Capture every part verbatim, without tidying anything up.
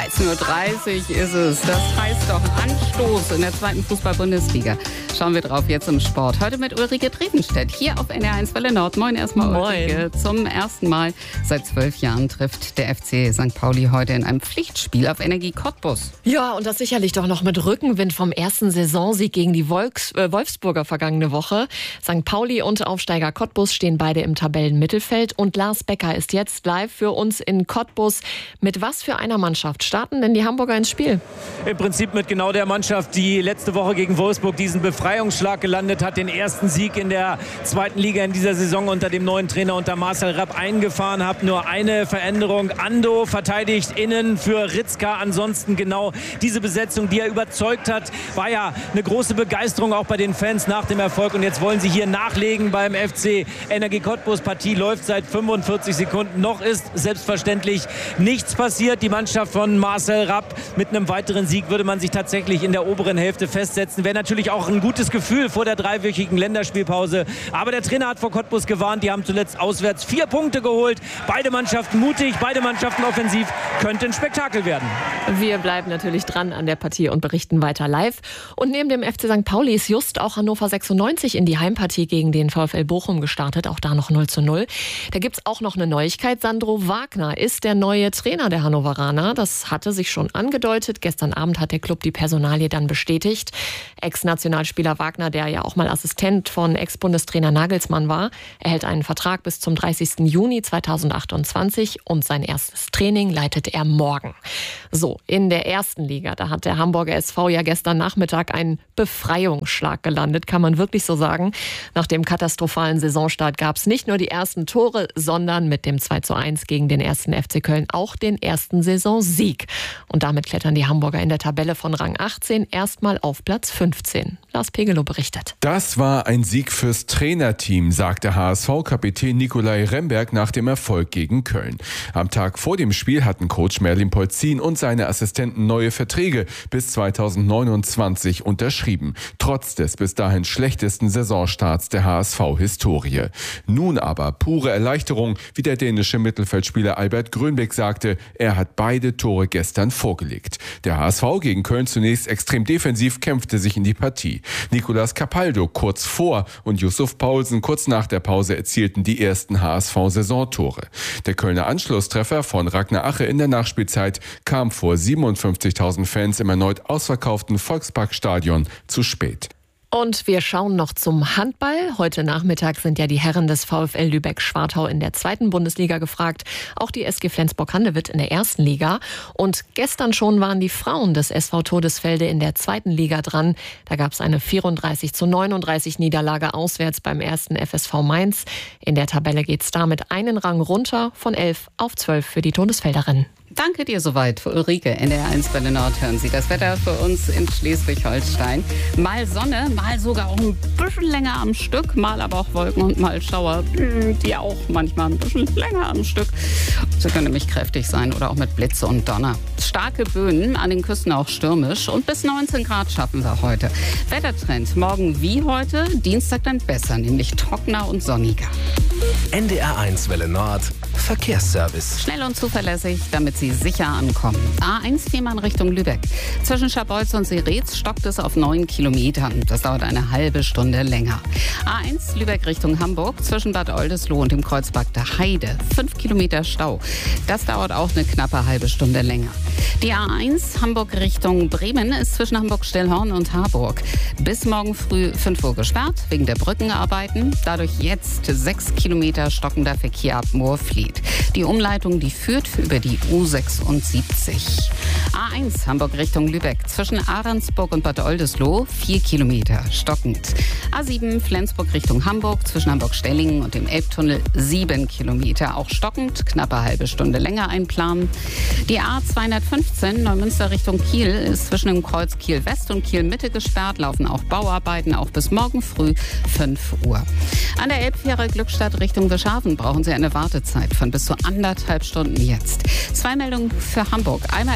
dreizehn Uhr dreißig ist es. Das heißt doch Anstoß in der zweiten Fußball-Bundesliga. Schauen wir drauf jetzt im Sport. Heute mit Ulrike Drevenstedt hier auf N R eins Welle Nord. Moin erstmal Ulrike. Zum ersten Mal seit zwölf Jahren trifft der F C Sankt Pauli heute in einem Pflichtspiel auf Energie Cottbus. Ja, und das sicherlich doch noch mit Rückenwind vom ersten Saisonsieg gegen die Wolfs- äh, Wolfsburger vergangene Woche. Sankt Pauli und Aufsteiger Cottbus stehen beide im Tabellenmittelfeld. Und Lars Becker ist jetzt live für uns in Cottbus. Mit was für einer Mannschaft starten denn die Hamburger ins Spiel? Im Prinzip mit genau der Mannschaft, die letzte Woche gegen Wolfsburg diesen Befreiungsschlag gelandet hat, den ersten Sieg in der zweiten Liga in dieser Saison unter dem neuen Trainer, unter Marcel Rapp, eingefahren hat. Nur eine Veränderung. Ando verteidigt innen für Ritzka. Ansonsten genau diese Besetzung, die er überzeugt hat, war ja eine große Begeisterung auch bei den Fans nach dem Erfolg. Und jetzt wollen sie hier nachlegen beim F C Energie Cottbus. Partie läuft seit fünfundvierzig Sekunden. Noch ist selbstverständlich nichts passiert. Die Mannschaft von Marcel Rapp mit einem weiteren Sieg würde man sich tatsächlich in der oberen Hälfte festsetzen. Wäre natürlich auch ein gutes Gefühl vor der dreiwöchigen Länderspielpause. Aber der Trainer hat vor Cottbus gewarnt. Die haben zuletzt auswärts vier Punkte geholt. Beide Mannschaften mutig, beide Mannschaften offensiv. Könnte ein Spektakel werden. Wir bleiben natürlich dran an der Partie und berichten weiter live. Und neben dem F C Sankt Pauli ist just auch Hannover sechsundneunzig in die Heimpartie gegen den VfL Bochum gestartet. Auch da noch null zu null. Da gibt es auch noch eine Neuigkeit. Sandro Wagner ist der neue Trainer der Hannoveraner. Das hatte sich schon angedeutet. Gestern Abend hat der Club die Personalie dann bestätigt. Ex-Nationalspieler Wagner, der ja auch mal Assistent von Ex-Bundestrainer Nagelsmann war, erhält einen Vertrag bis zum dreißigsten Juni zweitausendachtundzwanzig und sein erstes Training leitet er morgen. So, in der ersten Liga, da hat der Hamburger S V ja gestern Nachmittag einen Befreiungsschlag gelandet, kann man wirklich so sagen. Nach dem katastrophalen Saisonstart gab es nicht nur die ersten Tore, sondern mit dem zwei zu eins gegen den ersten F C Köln auch den ersten Saisonsieg. Und damit klettern die Hamburger in der Tabelle von Rang achtzehn erstmal auf Platz fünfzehn. Lars Pegelow berichtet. Das war ein Sieg fürs Trainerteam, sagte H S V-Kapitän Nikolai Remberg nach dem Erfolg gegen Köln. Am Tag vor dem Spiel hatten Coach Merlin Polzin und seine Assistenten neue Verträge bis zweitausendneunundzwanzig unterschrieben, trotz des bis dahin schlechtesten Saisonstarts der H S V-Historie. Nun aber pure Erleichterung, wie der dänische Mittelfeldspieler Albert Grönbeck sagte, er hat beide Tore gestern vorgelegt. Der H S V gegen Köln zunächst extrem defensiv kämpfte sich in die Partie. Nicolas Capaldo kurz vor und Yusuf Paulsen kurz nach der Pause erzielten die ersten H S V-Saisontore. Der Kölner Anschlusstreffer von Ragnar Ache in der Nachspielzeit kam vor siebenundfünfzigtausend Fans im erneut ausverkauften Volksparkstadion zu spät. Und wir schauen noch zum Handball. Heute Nachmittag sind ja die Herren des VfL Lübeck-Schwartau in der zweiten Bundesliga gefragt. Auch die S G Flensburg-Handewitt in der ersten Liga. Und gestern schon waren die Frauen des S V Todesfelde in der zweiten Liga dran. Da gab es eine vierunddreißig zu neununddreißig Niederlage auswärts beim ersten F S V Mainz. In der Tabelle geht es damit einen Rang runter von elf auf zwölf für die Todesfelderinnen. Danke dir soweit für Ulrike. N R eins Welle Nord hören Sie das Wetter für uns in Schleswig-Holstein. Mal Sonne, mal sogar auch ein bisschen länger am Stück, mal aber auch Wolken und mal Schauer, die auch manchmal ein bisschen länger am Stück. Sie können nämlich kräftig sein oder auch mit Blitze und Donner. Starke Böen, an den Küsten auch stürmisch und bis neunzehn Grad schaffen wir heute. Wettertrend morgen wie heute, Dienstag dann besser, nämlich trockener und sonniger. N D R eins Welle Nord, Verkehrsservice. Schnell und zuverlässig, damit Sie sicher ankommen. A eins Fehmarn Richtung Lübeck. Zwischen Scharbeutz und Seretz stockt es auf neun Kilometern. Das dauert eine halbe Stunde länger. A eins Lübeck Richtung Hamburg. Zwischen Bad Oldesloe und dem Kreuzberg der Heide. fünf Kilometer Stau. Das dauert auch eine knappe halbe Stunde länger. Die A eins Hamburg Richtung Bremen ist zwischen Hamburg-Stillhorn und Harburg bis morgen früh fünf Uhr gesperrt, wegen der Brückenarbeiten. Dadurch jetzt sechs Kilometer stockender Verkehr ab Moorfleet. Die Umleitung, die führt über die U sechsundsiebzig. A eins Hamburg Richtung Lübeck zwischen Ahrensburg und Bad Oldesloe vier Kilometer stockend. A sieben Flensburg Richtung Hamburg zwischen Hamburg-Stellingen und dem Elbtunnel sieben Kilometer auch stockend, knappe halbe Stunde länger einplanen. Die A zweihundertfünfzehn Neumünster Richtung Kiel ist zwischen dem Kreuz Kiel West und Kiel Mitte gesperrt, laufen auch Bauarbeiten, auch bis morgen früh fünf Uhr. An der Elbfähre Glückstadt Richtung Wischhafen brauchen Sie eine Wartezeit von bis zu anderthalb Stunden jetzt. Zwei Meldungen für Hamburg. Einmal ist Halbmarathon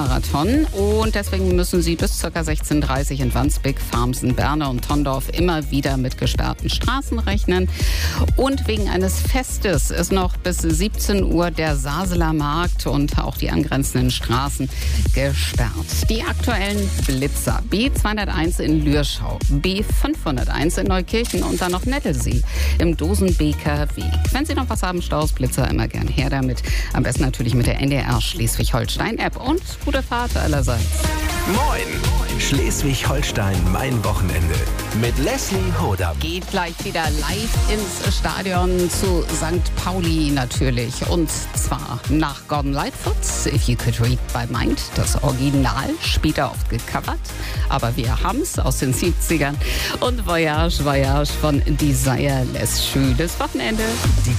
Halbmarathon und deswegen müssen sie bis ca. sechzehn Uhr dreißig in Wandsbek, Farmsen, Berne und Tondorf immer wieder mit gesperrten Straßen rechnen. Und wegen eines Festes ist noch bis siebzehn Uhr der Saseler Markt und auch die angrenzenden Straßen gesperrt. Die aktuellen Blitzer: B zweihunderteins in Lürschau, B fünfhunderteins in Neukirchen und dann noch Nettelsee im Dosenbeker Weg. Wenn Sie noch was haben, Staus, Blitzer, immer gern her damit. Am besten natürlich mit der N D R Schleswig-Holstein-App und gute Fahrt allerseits. Moin! Schleswig-Holstein, mein Wochenende. Mit Leslie Hodam. Geht gleich wieder live ins Stadion zu Sankt Pauli natürlich. Und zwar nach Gordon Lightfoot's If You Could Read My Mind. Das Original, später oft gecovert. Aber wir haben's aus den siebzigern. Und Voyage, Voyage von Desire. Schönes Wochenende. Die